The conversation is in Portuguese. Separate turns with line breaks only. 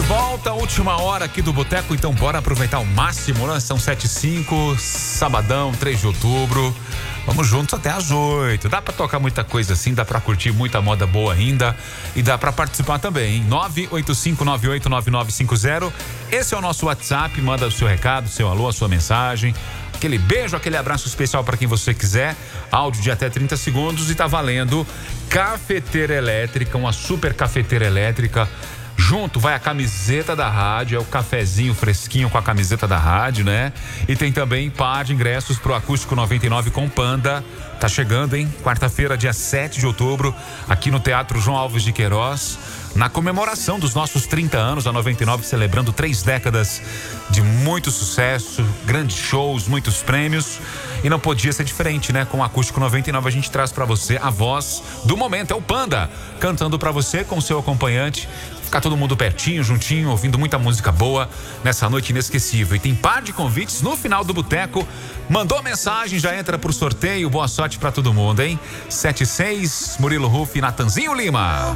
volta, última hora aqui do Boteco, então bora aproveitar ao máximo, né? São 7h05, sabadão, 3 de outubro. Vamos juntos até às 8. Dá pra tocar muita coisa assim, dá pra curtir muita moda boa ainda e dá pra participar também, hein? 985989950. Esse é o nosso WhatsApp, manda o seu recado, seu alô, a sua mensagem. Aquele beijo, aquele abraço especial para quem você quiser. Áudio de até 30 segundos e tá valendo cafeteira elétrica, uma super cafeteira elétrica. Junto vai a camiseta da rádio, é o cafezinho fresquinho com a camiseta da rádio, né? E tem também par de ingressos pro Acústico 99 com Panda. Tá chegando, hein? Quarta-feira, dia 7 de outubro, aqui no Teatro João Alves de Queiroz, na comemoração dos nossos 30 anos, a 99 celebrando 3 décadas de muito sucesso, grandes shows, muitos prêmios. E não podia ser diferente, né? Com o Acústico 99 a gente traz pra você a voz do momento, é o Panda, cantando pra você com o seu acompanhante. Ficar todo mundo pertinho, juntinho, ouvindo muita música boa nessa noite inesquecível. E tem par de convites no final do Boteco. Mandou mensagem, já entra pro sorteio. Boa sorte pra todo mundo, hein? 76, Murilo Ruff e Natanzinho Lima.